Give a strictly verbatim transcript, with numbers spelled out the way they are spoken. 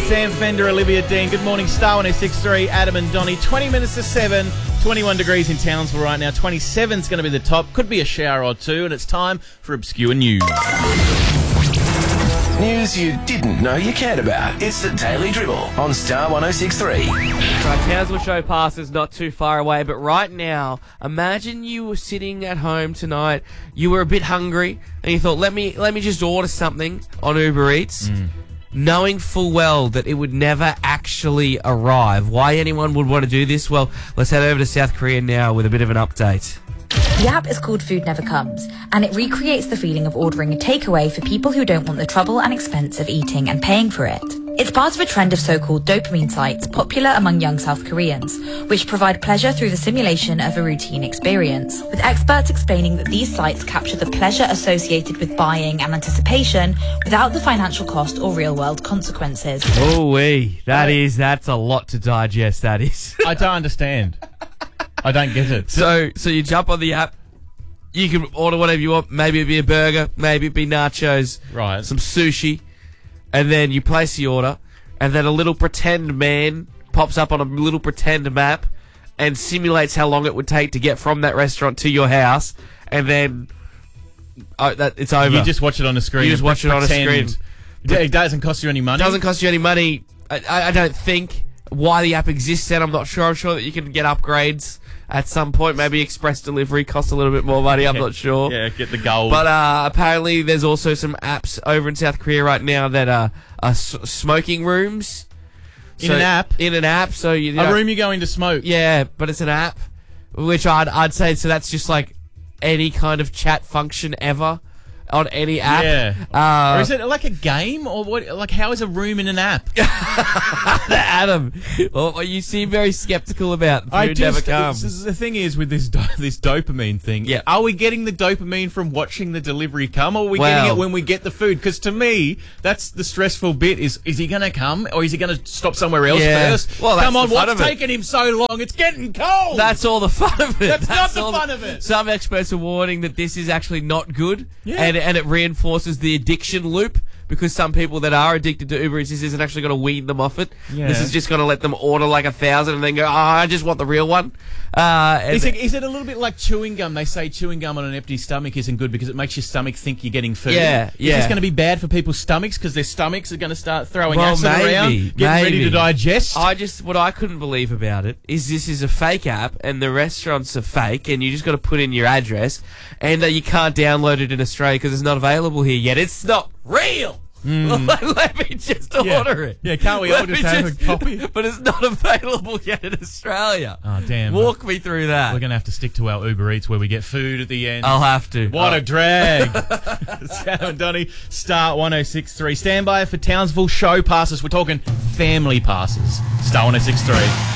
Sam Fender, Olivia Dean. Good morning, Star one oh six point three, Adam and Donnie. twenty minutes to seven, twenty-one degrees in Townsville right now. twenty-seven is going to be the top. Could be a shower or two, and it's time for Obscure News. News you didn't know you cared about. It's the Daily Dribble on Star one oh six point three. Right, Townsville Show Pass is not too far away, but right now, imagine you were sitting at home tonight, you were a bit hungry, and you thought, let me let me just order something on Uber Eats, mm. knowing full well that it would never actually arrive. Why anyone would want to do this? Well, let's head over to South Korea now with a bit of an update. The app is called Food Never Comes, and it recreates the feeling of ordering a takeaway for people who don't want the trouble and expense of eating and paying for it. It's part of a trend of so-called dopamine sites popular among young South Koreans, which provide pleasure through the simulation of a routine experience, with experts explaining that these sites capture the pleasure associated with buying and anticipation without the financial cost or real-world consequences. Oh, wee. That is, that's a lot to digest, that is. I don't understand. I don't get it. So, so you jump on the app, you can order whatever you want. Maybe it'd be a burger, maybe it'd be nachos, right? Some sushi, and then you place the order, and then a little pretend man pops up on a little pretend map and simulates how long it would take to get from that restaurant to your house, and then oh, that it's over. You just watch it on a screen. You just watch it on a screen. It doesn't cost you any money. It doesn't cost you any money. I, I, I don't think. Why the app exists, and I'm not sure. I'm sure that you can get upgrades at some point. Maybe express delivery costs a little bit more money. I'm yeah, not sure. Yeah, get the gold. But uh, apparently there's also some apps over in South Korea right now that are, are s- smoking rooms. In so, an app? In an app. So you know, a room you go in to smoke. Yeah, but it's an app, which I'd, I'd say, so that's just like any kind of chat function ever. On any app. Yeah. Uh, or is it like a game? Or what? Like, how is a room in an app? Adam, well, you seem very skeptical about food I just, never comes. It's, the thing is with this do- this dopamine thing, yeah. Are we getting the dopamine from watching the delivery come, or are we well, getting it when we get the food? Because to me, that's the stressful bit, is is he going to come, or is he going to stop somewhere else yeah. first? Well, come on, what's taking him so long? It's getting cold! That's all the fun of it. That's, that's not the fun the, of it. Some experts are warning that this is actually not good, yeah. and, and it reinforces the addiction loop, because some people that are addicted to Uber Eats, this isn't actually going to wean them off it. Yeah. This is just going to let them order like a thousand and then go, oh, I just want the real one. Uh, is, it, is it a little bit like chewing gum? They say chewing gum on an empty stomach isn't good because it makes your stomach think you're getting food. Yeah, yeah. Is this going to be bad for people's stomachs because their stomachs are going to start throwing well, acid maybe, around, getting maybe. ready to digest? I just, what I couldn't believe about it is this is a fake app and the restaurants are fake and you just got to put in your address and uh, you can't download it in Australia because it's not available here yet. It's not real. Mm. let, let me just yeah. order it. Yeah, can't we let all just have just, a copy? But it's not available yet in Australia. Oh, damn. Walk me through that. We're going to have to stick to our Uber Eats where we get food at the end. I'll have to. What oh. a drag. Sam and Donnie, Star one oh six point three. Stand by for Townsville show passes. We're talking family passes. Star one oh six point three.